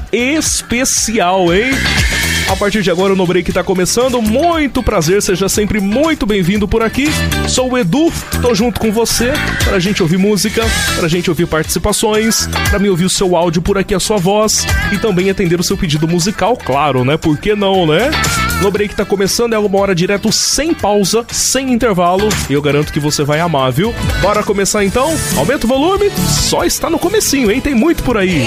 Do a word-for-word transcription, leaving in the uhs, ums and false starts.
especial, hein? A partir de agora o No Break tá começando, muito prazer, seja sempre muito bem-vindo por aqui. Sou o Edu, tô junto com você pra gente ouvir música, pra gente ouvir participações, pra mim ouvir o seu áudio por aqui, a sua voz e também atender o seu pedido musical, claro, né? Por que não, né? No Break tá começando, é uma hora direto sem pausa, sem intervalo, e eu garanto que você vai amar, viu? Bora começar então? Aumenta o volume, só está no comecinho, hein? Tem muito por aí.